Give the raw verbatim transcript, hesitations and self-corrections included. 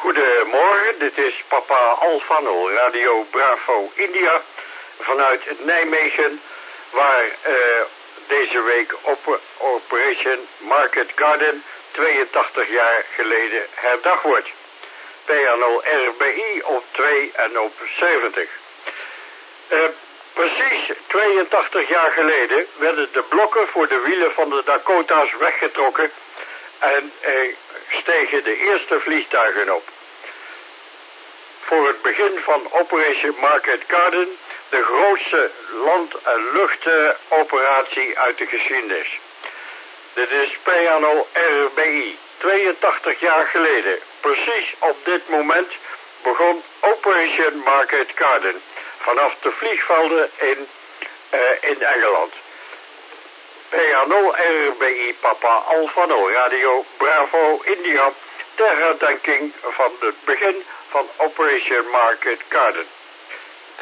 Goedemorgen, dit is Papa Alfano, Radio Bravo India, vanuit Nijmegen, waar uh, deze week op Operation Market Garden tweeëntachtig jaar geleden herdacht wordt. P N O R B I op twee en op zeventig. Uh, precies tweeëntachtig jaar geleden werden de blokken voor de wielen van de Dakota's weggetrokken en uh, stegen de eerste vliegtuigen op. Voor het begin van Operation Market Garden, de grootste land- en luchtoperatie uit de geschiedenis. Dit is P N O R B I. tweeëntachtig jaar geleden, precies op dit moment, begon Operation Market Garden vanaf de vliegvelden in, uh, in Engeland. P N O R B I Papa Alfano, Radio Bravo India, ter herdenking van het begin van Operation Market Garden.